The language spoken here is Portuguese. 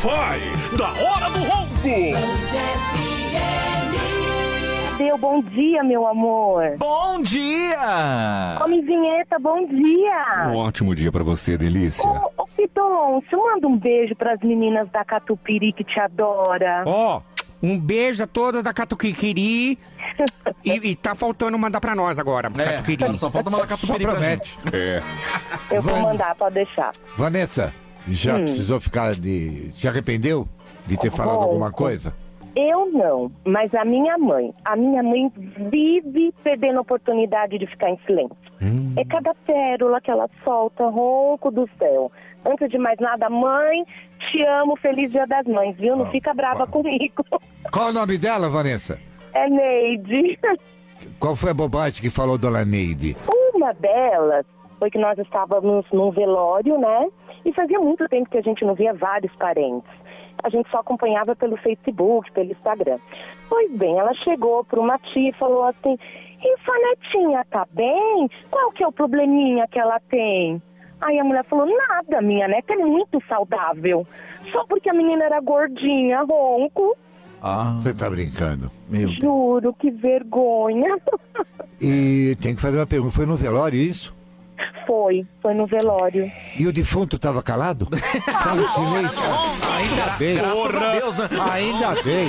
Wi-Fi da Hora do Ronco. Deu bom dia, meu amor. Bom dia! Come vinheta, bom dia. Um ótimo dia pra você, delícia. Ô, Pitoloncio, manda um beijo pras meninas da Catupiry que te adora. Ó, um beijo a todas da Catupiry. E tá faltando mandar pra nós agora, Catupiry. Só falta mandar Catupiry pra gente. É. Eu vou mandar, pode deixar. Vanessa, já precisou ficar de... Se arrependeu de ter falado Ronco. alguma coisa? Eu não, mas a minha mãe vive perdendo a oportunidade de ficar em silêncio. É cada pérola que ela solta, Ronco do céu. Antes de mais nada, mãe, te amo, feliz Dia das Mães, viu? Não fica brava comigo. Qual o nome dela, Vanessa? É Neide. Qual foi a bobagem que falou Dona Neide? Uma delas foi que nós estávamos num velório, né? E fazia muito tempo que a gente não via vários parentes. A gente só acompanhava pelo Facebook, pelo Instagram. Pois bem, ela chegou para uma tia e falou assim: e sua netinha tá bem? Qual que é o probleminha que ela tem? Aí a mulher falou: nada, minha neta é muito saudável. Só porque a menina era gordinha, Ronco. Você tá brincando. Meu Deus. Juro, que vergonha. E tem que fazer uma pergunta. Foi no velório isso? Foi no velório. E o defunto tava calado? Tava em silêncio. Ainda bem. Graças a Deus, né? Ainda bem.